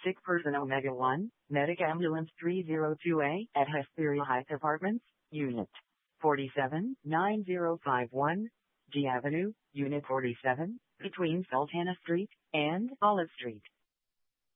sick person Omega 1, Medic Ambulance 302A at Hesperia Heights Apartments, Unit 47, 9051, G Avenue, Unit 47, between Sultana Street and Olive Street.